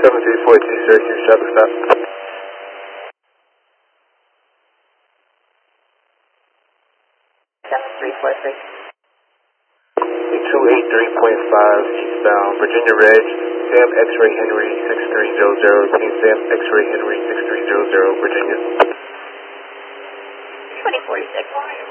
7342 Syracuse, traffic stop. 7343. 283.5 eastbound, Virginia Reg, Sam X-Ray Henry 6300, Team Sam X-Ray Henry 6300, Virginia. 2046.